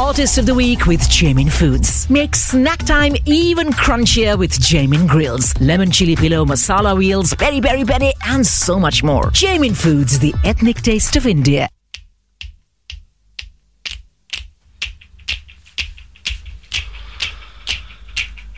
hottest of the week with Jamin Foods. Make snack time even crunchier with Jamin Grills, lemon chili pillow, masala wheels, peri peri peri, and so much more. Jamin Foods, the ethnic taste of India.